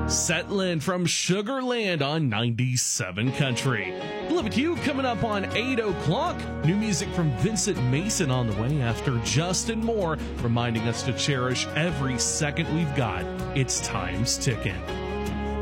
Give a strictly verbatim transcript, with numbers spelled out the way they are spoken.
Settling from Sugarland on ninety-seven Country. Live It You coming up on eight o'clock. New music from Vincent Mason on the way after Justin Moore, reminding us to cherish every second we've got. It's time's ticking.